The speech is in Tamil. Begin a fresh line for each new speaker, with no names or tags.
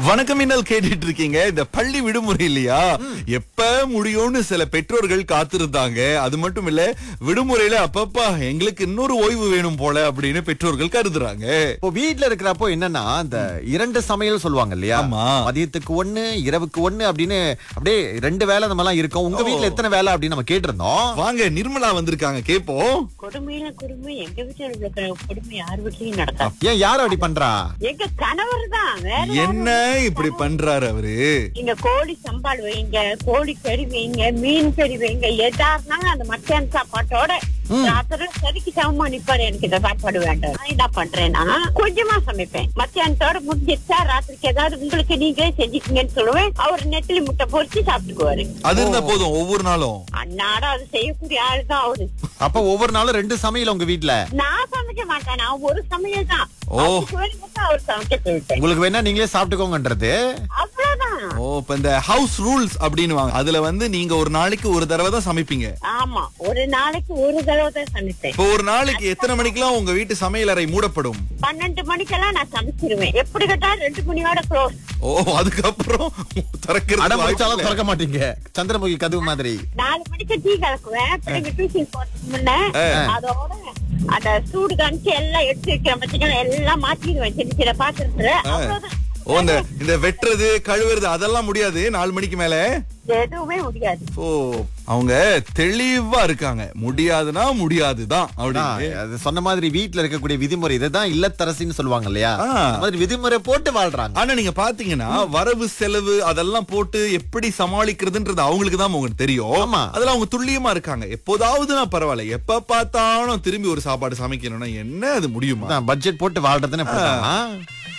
வணக்கம் இன்னல் கேட்டுட்டு இருக்கீங்க. இந்த பள்ளி விடுமுறை இல்லையா, எப்ப முடியும்னு சில பெற்றோர்கள் காத்திருந்தாங்க. அது மட்டும் இல்ல, விடுமுறையில அப்பப்பா எங்களுக்கு இன்னொரு ஓய்வு வேணும் போல அப்படின்னு பெற்றோர்கள் கருதுறாங்க.
இப்போ வீட்ல இருக்கிறப்போ என்னன்னா இந்த 2 சமையல் சொல்லுவாங்க இல்லையா,
ஆமா.
மதியத்துக்கு 1 இரவுக்கு 1 அப்படின்னு அப்படியே 2 வேலை நம்ம எல்லாம் இருக்கும். உங்க வீட்ல எத்தனை வேலை அப்படின்னு நம்ம கேட்டிருந்தோம்.
வாங்க, நிர்மலா வந்திருக்காங்க, கேப்போம்.
கொடுமையில கொடுமை எங்க வீட்டுல இருக்கிற கொடுமை யார் வீட்லயும் நடக்காது.
ஏன் யாரும் அப்படி பண்றா?
எங்க கணவர் தான்.
என்ன இப்படி பண்றாரு அவரு?
நீங்க கோழி சம்பால் வைங்க, கோழி கறி வைங்க, மீன் கறி வைங்க, எதா இருந்தாலும் அந்த மத்தியான சாப்பாட்டோட ராத்திரி சரிக்கு சமமா நிப்பாரு. எனக்கு இந்த சாப்பாடு வேண்டாம். நான் என்ன பண்றேன்னா கொஞ்சமா சமைப்பேன். மத்தியானத்தோட முடிஞ்சிருச்சா ராத்திரிக்கு ஏதாவது உங்களுக்கு நீங்களே செஞ்சுக்கீங்கன்னு சொல்லுவேன். அவர் நெத்திலி முட்டை பொரிச்சு சாப்பிட்டுக்குவாரு.
அது இருந்தா போதும் ஒவ்வொரு நாளும்.
அன்னாடம் அது செய்யக்கூடிய ஆளுதான் அவரு.
அப்ப ஒவ்வொரு நாளும் 2 சமையல் உங்க வீட்ல?
நான் சமைக்க மாட்டேன், நான் ஒரு சமையல் தான்.
ஓ.
அவர் சமைக்க சொல்லிட்டேன்.
உங்களுக்கு வேணா நீங்களே சாப்பிட்டுக்கோங்கன்றது.
அவ்வளவுதான்.
ஓ, இப்ப இந்த ஹவுஸ் ரூல்ஸ் அப்படின்னு அதுல நீங்க ஒரு நாளைக்கு ஒரு தடவை தான் சமைப்பீங்க.
ஆமா, ஒரு நாளைக்கு ஒரு தடவை தான் சமைப்பேன்.
இப்போ ஒரு நாளைக்கு எத்தனை மணிக்கெல்லாம் உங்க வீட்டு சமையல் அறை மூடப்படும்?
12 மணிக்கெல்லாம் நான் சமைச்சிருவேன். எப்படி கேட்டாலும் 2 மணியோட க்ளோஸ்.
ஓ, அதுக்கப்புறம்
அடம் பிடிச்சாலும்
திறக்கிறது.
திறக்க மாட்டீங்க, சந்திரமுகி கதவு மாதிரி.
4 மணிக்கு டீ கலக்குவேன். பிள்ளைங்க டியூஷன் போறதுக்கு முன்ன அதோட அந்த சூடு காமிச்சு எல்லாம் எடுத்து வைக்கிற பட்சம் எல்லாம் மாத்திடுவேன் சின்ன சின்ன பாத்திரத்துல. அவ்வளவுதான்.
ஓ, இந்த வெட்டுறது கழுவுறது அதெல்லாம் முடியாது 4 மணிக்கு மேல.
எதுவுமே முடியாது.
ஓ, அவங்க தெளிவா இருக்காங்க, முடியாதுன்னா முடியாதுதான் அப்படின்னு.
அது சொன்ன மாதிரி வீட்ல இருக்கக்கூடிய விதிமுறை இதுதான் இல்லத்தரசின்னு சொல்லுவாங்க இல்லையா, அந்த மாதிரி விதிமுறை போட்டு வாழ்றாங்க.
ஆனா நீங்க பாத்தீங்கன்னா வரவு செலவு அதெல்லாம் போட்டு எப்படி சமாளிக்கிறதுன்றது அவங்களுக்கு தான் உங்களுக்கு தெரியும்.
ஆமா.
அதெல்லாம் அவங்க துல்லியமா இருக்காங்க. எப்போதாவதுனா பரவாயில்ல, எப்ப பார்த்தாலும் திரும்பி ஒரு சாப்பாடு சமைக்கணும்னா என்ன அது முடியுமா?
பட்ஜெட் போட்டு வாழ்றதுன்னு அப்படிதான்.